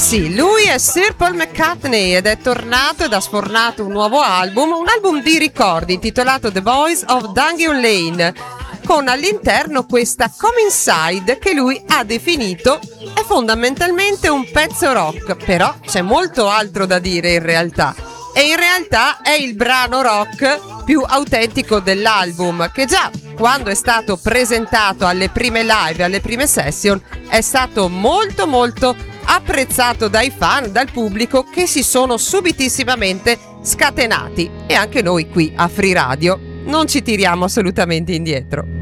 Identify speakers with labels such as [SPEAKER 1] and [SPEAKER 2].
[SPEAKER 1] Sì, lui è Sir Paul McCartney ed è tornato ed ha sfornato un nuovo album, un album di ricordi intitolato The Boys of Dungeon Lane, con all'interno questa Come Inside che lui ha definito è fondamentalmente un pezzo rock, però c'è molto altro da dire in realtà. E in realtà è il brano rock più autentico dell'album, che già quando è stato presentato alle prime live, alle prime session, è stato molto molto apprezzato dai fan, dal pubblico, che si sono subitissimamente scatenati. E anche noi qui a Free Radio non ci tiriamo assolutamente indietro.